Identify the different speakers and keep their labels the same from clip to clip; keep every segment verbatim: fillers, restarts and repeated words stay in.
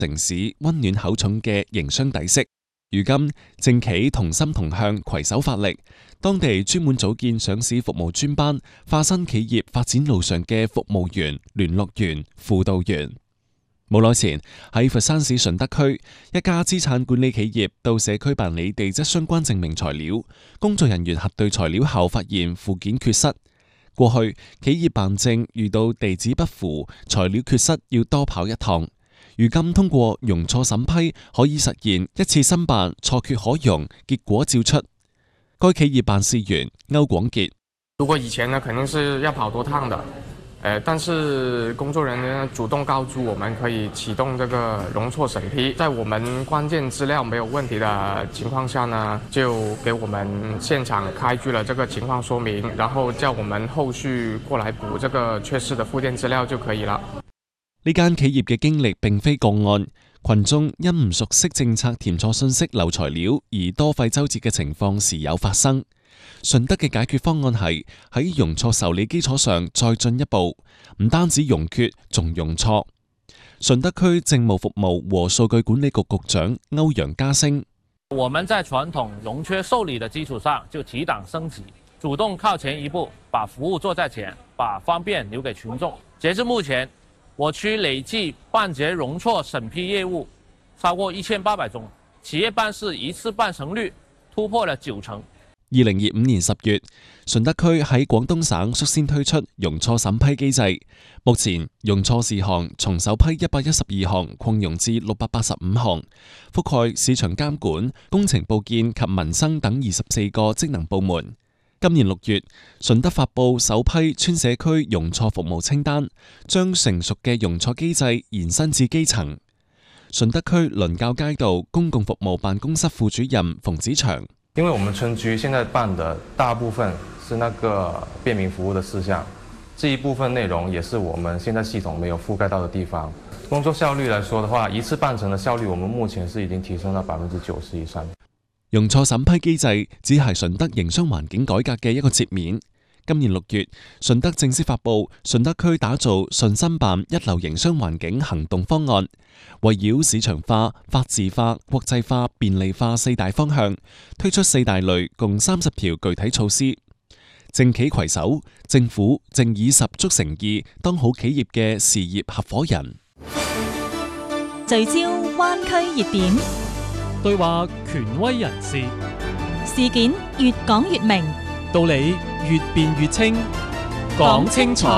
Speaker 1: 城市溫暖厚重嘅營商底色。如今政企同心同向，攜手發力，當地專門組建上市服務專班，化身企業發展路上嘅服務員、聯絡員、輔導員。冇耐前喺佛山市順德區，一家資產管理企業到社區辦理地質相關證明材料，工作人員核對材料後發現附件缺失。過去企業辦證遇到地址不符、材料缺失，要多跑一趟。如今通過容錯審批，可以實現一次申辦，錯缺可容，結果照出。該企業辦事員歐廣傑：
Speaker 2: 如果以前呢，肯定是要跑多趟的，呃，但是工作人員主動告知我們可以啟動這個容錯審批，在我們關鍵資料沒有問題的情況下呢，就給我們現場開具了這個情況說明，然後叫我們後續過來補這個缺失的附件資料就可以了。
Speaker 1: 呢間企業嘅經歷並非個案，群眾因唔熟悉政策填錯信息漏材料而多費周折嘅情況時有發生。順德嘅解決方案係喺容錯受理基礎上再進一步，唔單止容缺，仲容錯。順德區政務服務和數據管理局局長歐陽家升：
Speaker 3: 我們在傳統容缺受理的基礎上就提檔升級，主動靠前一步，把服務做在前，把方便留給群眾。截至目前，我區累計辦結容錯審批業務超過一千八百宗，企業辦事一次辦成率突破了九成。
Speaker 1: 二零二五年十月，順德區喺廣東省率先推出容錯審批機制，目前容錯事項從首批一百一十二項擴容至六百八十五項，覆蓋市場監管、工程報建及民生等二十四個職能部門。今年六月，順德發布首批村社區容錯服務清單，將成熟嘅容錯機制延伸至基層。順德區倫教街道公共服務辦公室副主任馮子祥：
Speaker 4: 因為我們村區現在辦的大部分是那個便民服務的事項，這一部分內容也是我們現在系統沒有覆蓋到的地方。工作效率來說的話，一次辦成的效率，我們目前是已經提升到百分之九十以上。
Speaker 1: 容錯審批機制只係順德營商環境改革嘅一個切面。今年六月，順德正式發布順德區打造順申辦一流營商環境行動方案，圍繞市場化、法治化、國際化、便利化四大方向，推出四大類共三十條具體措施。政企攜手，政府正以十足誠意當好企業嘅事業合夥人。
Speaker 5: 聚焦灣區熱點，
Speaker 6: 對話權威人士，
Speaker 5: 事件越講越明，
Speaker 6: 道理越辯越清，講清楚，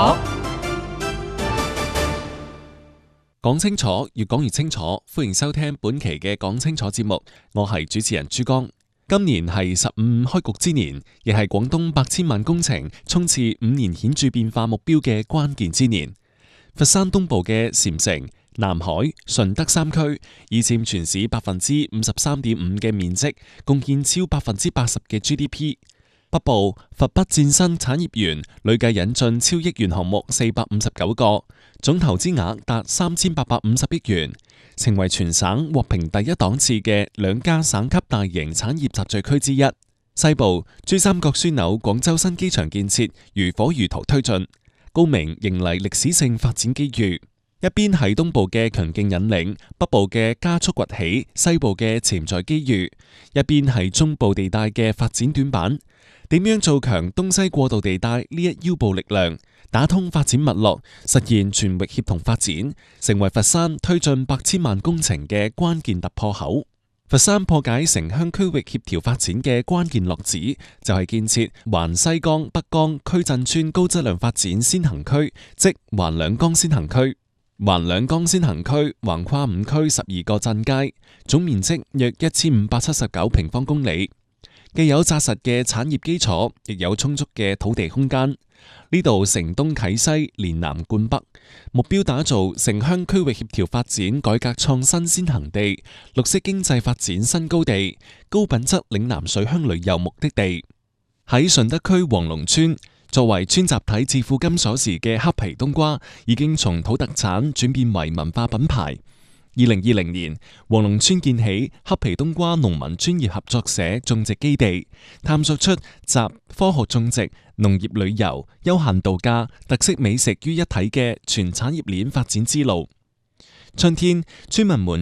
Speaker 1: 講清楚，越講越清楚。歡迎收聽本期嘅講清楚節目，我係主持人珠江。今年係十五開局之年，亦係廣東百千萬工程衝刺五年顯著變化目標嘅關鍵之年。佛山東部嘅禪城、南海、順德三區已佔全市百分之五十三點五嘅面積，貢獻超百分之八十嘅 G D P。北部佛北戰新產業園累計引進超億元項目四百五十九個，總投資額達三千八百五十億元，成為全省獲評第一檔次嘅兩家省級大型產業集聚區之一。西部珠三角樞紐廣州新機場建設如火如荼推進，高明迎嚟歷史性發展機遇。一邊係東部嘅強勁引領，北部嘅加速崛起，西部嘅潛在機遇；一邊係中部地帶嘅發展短板。點樣做強東西過渡地帶呢一腰部力量，打通發展脈絡，實現全域協同發展，成為佛山推進百千萬工程嘅關鍵突破口。佛山破解城鄉區域協調發展嘅關鍵落子，就係建設環西江北江區鎮村高質量發展先行區，即環兩江先行區。環兩江先行區橫跨五區十二個鎮街，總面積約一千五百七十九平方公里。既有紮實嘅產業基礎，亦有充足嘅土地空間。呢度城東啟西，連南貫北，目標打造城鄉區域協調發展改革創新先行地、綠色經濟發展新高地、高品質嶺南水鄉旅遊目的地。喺順德區黃龍村，作為村集體致富金鎖匙嘅黑皮冬瓜，已經從土特產轉變為文化品牌。二零二零年，黃龍村建起黑皮冬瓜農民專業合作社種植基地，探索出集科學種植、農業旅遊、休閒度假、特色美食於一體嘅全產業鏈發展之路。春天，村民們